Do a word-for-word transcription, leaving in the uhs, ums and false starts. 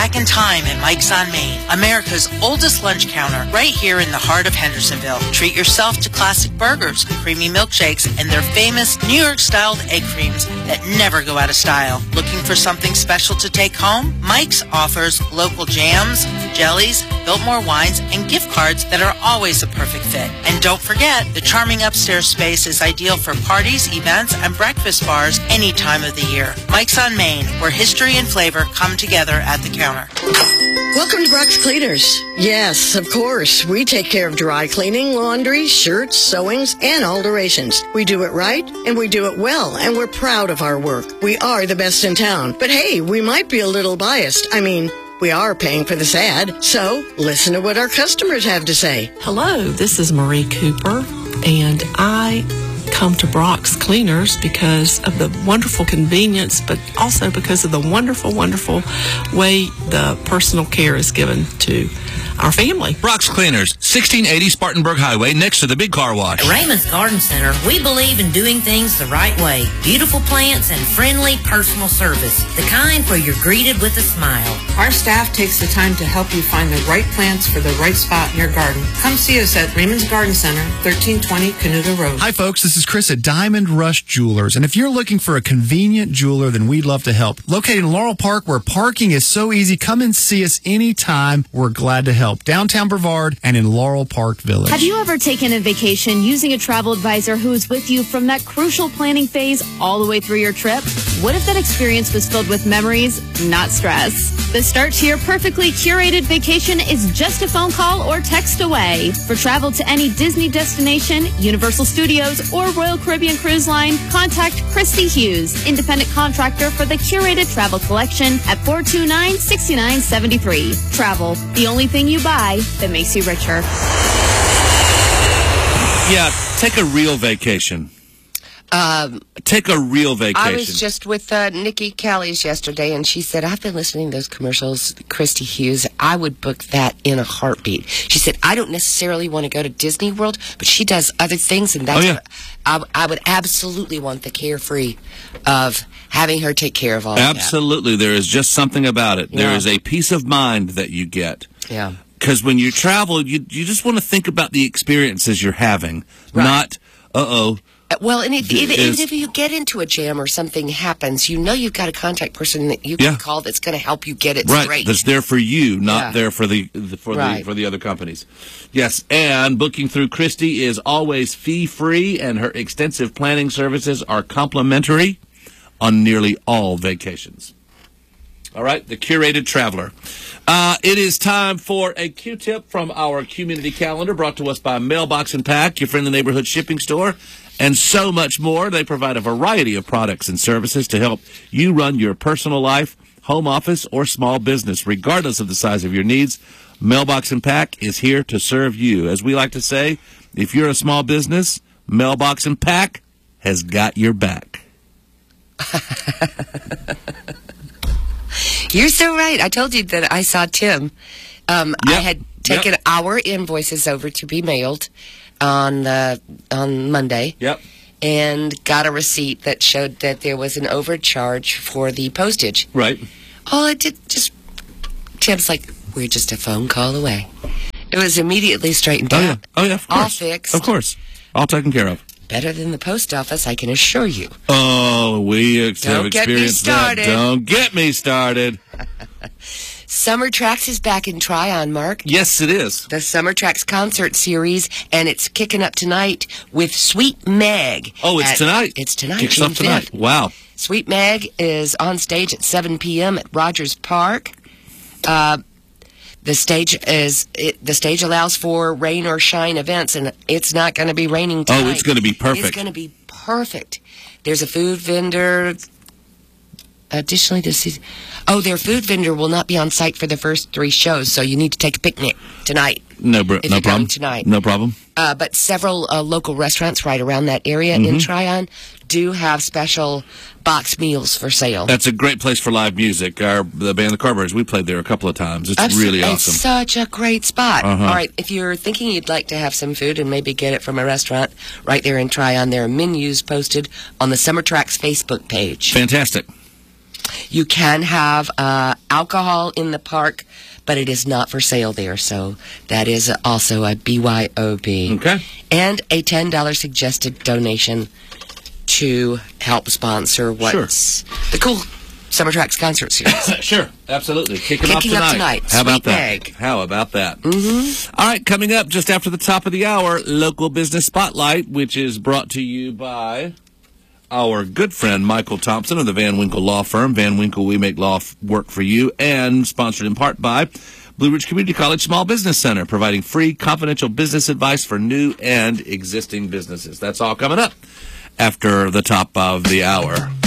back in time at Mike's on Main, America's oldest lunch counter, right here in the heart of Hendersonville. Treat yourself to classic burgers, creamy milkshakes, and their famous New York-styled egg creams that never go out of style. Looking for something special to take home? Mike's offers local jams, jellies, Biltmore wines, and gift cards that are always a perfect fit. And don't forget, the charming upstairs space is ideal for parties, events, and breakfast bars any time of the year. Mike's on Main, where history and flavor come together at the counter. Welcome to Brock's Cleaners. Yes, of course. We take care of dry cleaning, laundry, shirts, sewings, and alterations. We do it right, and we do it well, and we're proud of our work. We are the best in town. But hey, we might be a little biased. I mean, we are paying for this ad, so listen to what our customers have to say. Hello, this is Marie Cooper, and I come to Brock's Cleaners because of the wonderful convenience, but also because of the wonderful, wonderful way the personal care is given to our family. Brock's Cleaners, sixteen eighty Spartanburg Highway, next to the Big Car Wash. At Raymond's Garden Center, we believe in doing things the right way. Beautiful plants and friendly personal service, the kind where you're greeted with a smile. Our staff takes the time to help you find the right plants for the right spot in your garden. Come see us at Raymond's Garden Center, thirteen twenty Canuga Road. Hi, folks. This is Chris at Diamond Rush Jewelers. And if you're looking for a convenient jeweler, then we'd love to help. Located in Laurel Park, where parking is so easy, come and see us anytime. We're glad to help. Downtown Brevard and in Laurel Park Village. Have you ever taken a vacation using a travel advisor who is with you from that crucial planning phase all the way through your trip? What if that experience was filled with memories, not stress? The start to your perfectly curated vacation is just a phone call or text away. For travel to any Disney destination, Universal Studios, or Royal Caribbean Cruise Line, contact Christy Hughes, independent contractor for the curated travel collection at four two nine, six nine seven three. Travel, the only thing you buy that makes you richer. Yeah, take a real vacation. Um, Take a real vacation. I was just with uh, Nikki Callies yesterday, and she said, I've been listening to those commercials, Christy Hughes. I would book that in a heartbeat. She said, I don't necessarily want to go to Disney World, but she does other things, and that's oh, yeah. what I, I would absolutely want the carefree of having her take care of all Absolutely. of that. There is just something about it. Yeah. There is a peace of mind that you get. Yeah. Because when you travel, you you just want to think about the experiences you're having, right. not, uh-oh. Well, and if, even, is, even if you get into a jam or something happens, you know you've got a contact person that you can yeah. call that's going to help you get it right. straight. That's there for you, not yeah. there for the, the for right. the for the other companies. Yes, and booking through Christy is always fee-free, and her extensive planning services are complimentary on nearly all vacations. All right, the Curated Traveler. Uh, it is time for a Q-tip from our community calendar, brought to us by Mailbox and Pack, your friendly neighborhood shipping store, and so much more. They provide a variety of products and services to help you run your personal life, home office, or small business, regardless of the size of your needs. Mailbox and Pack is here to serve you. As we like to say, if you're a small business, Mailbox and Pack has got your back. You're so right. I told you that I saw Tim. Um, yep. I had taken yep. our invoices over to be mailed on the on Monday. Yep. And got a receipt that showed that there was an overcharge for the postage. Right. All it did just Tim's like, we're just a phone call away. It was immediately straightened Oh out. yeah. Oh yeah. Of course. All fixed. Of course. All taken care of. Better than the post office, I can assure you. Oh, we ex- have Don't get me experienced that. started. Don't get me started. Summer Tracks is back in Tryon, Mark. Yes, it is. The Summer Tracks concert series, and it's kicking up tonight with Sweet Meg. Oh, it's at, tonight. It's tonight. Kicks June off tonight. fifth. Wow. Sweet Meg is on stage at seven p.m. at Rogers Park. Uh, the stage is it, the stage allows for rain or shine events, and it's not going to be raining tonight. Oh, it's going to be perfect. It's going to be perfect. There's a food vendor. Additionally, this is, oh, their food vendor will not be on site for the first three shows, so you need to take a picnic tonight. No, br- if no you're problem. Going tonight. No problem. Uh, but several uh, local restaurants right around that area Mm-hmm. in Tryon do have special box meals for sale. That's a great place for live music. Our the band The Carberries, we played there a couple of times. It's Absolutely. really It's awesome. such a great spot. Uh-huh. All right, if you're thinking you'd like to have some food and maybe get it from a restaurant right there in Tryon, there are menus posted on the Summer Tracks Facebook page. Fantastic. You can have uh, alcohol in the park, but it is not for sale there. So that is also a B Y O B. Okay. And a ten dollars suggested donation to help sponsor what's sure. the cool Summer Tracks concert series. Sure, absolutely. Kicking, Kicking off tonight. Up tonight. How Sweet about that? Meg. How about that? Mm-hmm. All right, coming up just after the top of the hour, Local Business Spotlight, which is brought to you by our good friend Michael Thompson of the Van Winkle Law Firm. Van Winkle, we make law f- work for you, and sponsored in part by Blue Ridge Community College Small Business Center, providing free confidential business advice for new and existing businesses. That's all coming up after the top of the hour.